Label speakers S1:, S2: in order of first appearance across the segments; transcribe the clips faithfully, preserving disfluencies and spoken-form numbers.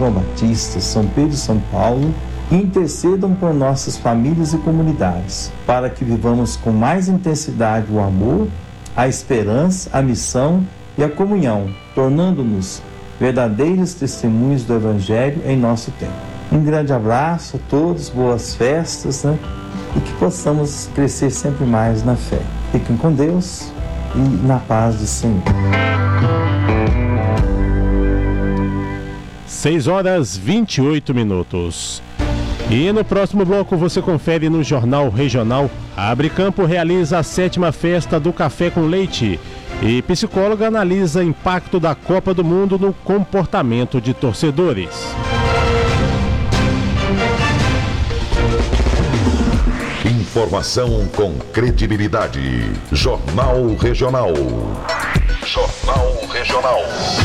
S1: João Batista, São Pedro e São Paulo, intercedam por nossas famílias e comunidades, para que vivamos com mais intensidade o amor, a esperança, a missão e a comunhão, tornando-nos verdadeiros testemunhos do Evangelho em nosso tempo. Um grande abraço a todos, boas festas, né? E que possamos crescer sempre mais na fé. Fiquem com Deus e na paz do Senhor.
S2: seis horas e vinte e oito minutos. E no próximo bloco você confere no Jornal Regional. A Abre Campo realiza a sétima festa do Café com Leite. E psicóloga analisa impacto da Copa do Mundo no comportamento de torcedores.
S3: Informação com credibilidade. Jornal Regional. Jornal Regional.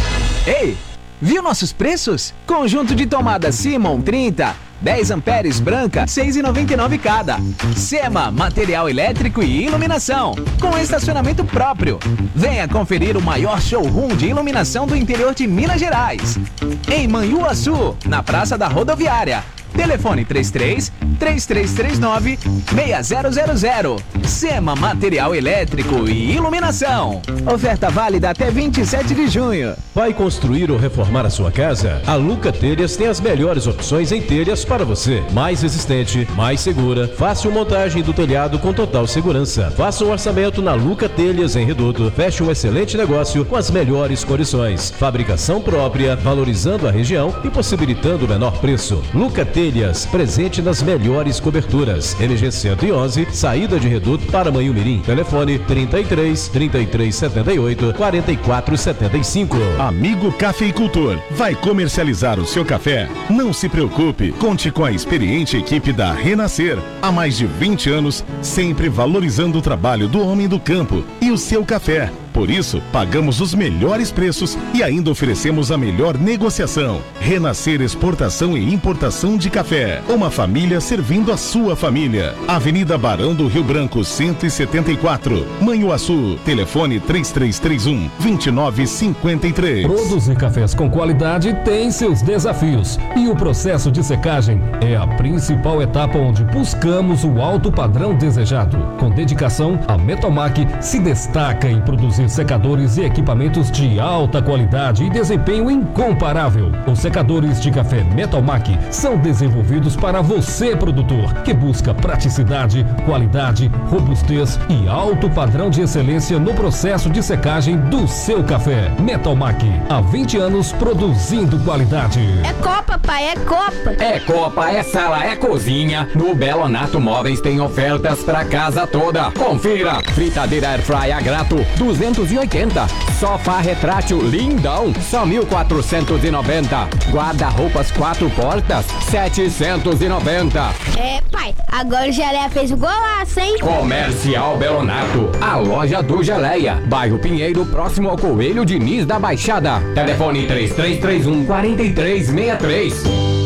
S4: Ei, viu nossos preços? Conjunto de tomada Simon trinta, dez amperes branca, seis reais e noventa e nove cada. Sema, material elétrico e iluminação, com estacionamento próprio. Venha conferir o maior showroom de iluminação do interior de Minas Gerais. Em Manhuaçu, na Praça da Rodoviária. Telefone três três, três três três nove, seis zero zero zero. Sema Material Elétrico e Iluminação. Oferta válida até vinte e sete de junho.
S5: Vai construir ou reformar a sua casa? A Luca Telhas tem as melhores opções em telhas para você. Mais resistente, mais segura, fácil montagem do telhado com total segurança. Faça um orçamento na Luca Telhas em Redondo. Feche um excelente negócio com as melhores condições. Fabricação própria, valorizando a região e possibilitando o menor preço. Luca Telhas, presente nas melhores coberturas. M G cento e onze, saída de Reduto para Manhumirim. Telefone trinta e três, trinta e três setenta e oito, quarenta e quatro setenta e cinco.
S6: Amigo cafeicultor, vai comercializar o seu café? Não se preocupe, conte com a experiente equipe da Renascer. Há mais de vinte anos, sempre valorizando o trabalho do homem do campo e o seu café. Por isso, pagamos os melhores preços e ainda oferecemos a melhor negociação. Renascer Exportação e Importação de Café. Uma família servindo a sua família. Avenida Barão do Rio Branco, cento e setenta e quatro. Manhuaçu. Telefone três três três um, dois nove cinco três.
S7: Produzir cafés com qualidade tem seus desafios. E o processo de secagem é a principal etapa onde buscamos o alto padrão desejado. Com dedicação, a Metalmac se destaca em produzir secadores e equipamentos de alta qualidade e desempenho incomparável. Os secadores de café Metalmac são desenvolvidos para você, produtor, que busca praticidade, qualidade, robustez e alto padrão de excelência no processo de secagem do seu café. Metalmac, há vinte anos produzindo qualidade.
S8: É Copa, pai, é Copa.
S9: É Copa, é sala, é cozinha. No Belonato Móveis tem ofertas pra casa toda. Confira! Fritadeira Airfryer a grato, duzentos e oitenta. Sofá retrátil lindão, só mil quatrocentos e noventa. Guarda-roupas quatro portas, setecentos e noventa.
S8: É, pai, agora o Geleia fez o golaço, hein?
S9: Comercial Belonato, a loja do Geleia. Bairro Pinheiro, próximo ao Coelho Diniz da Baixada. Telefone três três três um, quatro três seis três.